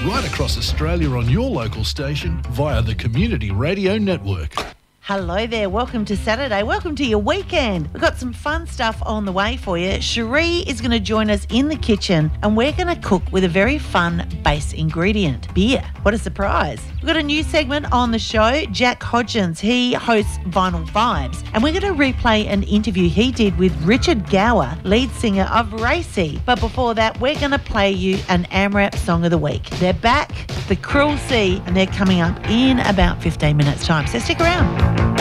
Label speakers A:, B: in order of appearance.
A: right across Australia on your local station via the Community Radio Network.
B: Hello there, welcome to Saturday, welcome to your weekend. We've got some fun stuff on the way for you. Cherie is going to join us in the kitchen and we're going to cook with a very fun base ingredient, beer. What a surprise. We've got a new segment on the show, Jack Hodgins, he hosts Vinyl Vibes, and we're going to replay an interview he did with Richard Gower, lead singer of Racy. But before that, we're going to play you an AMRAP Song of the Week. They're back, The Cruel Sea, and they're coming up in about 15 minutes time, so stick around.